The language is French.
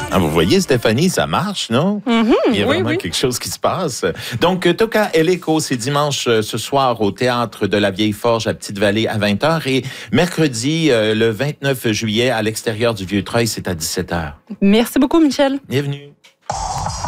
Ah, vous voyez, Stéphanie, ça marche, non? Il y a vraiment quelque chose qui se passe. Donc, Toca Eleco, c'est dimanche ce soir au Théâtre de la Vieille Forge à Petite-Vallée à 20h et mercredi, le 29 juillet, à l'extérieur du Vieux-Treuil, c'est à 17h. Merci beaucoup, Michel. Bienvenue.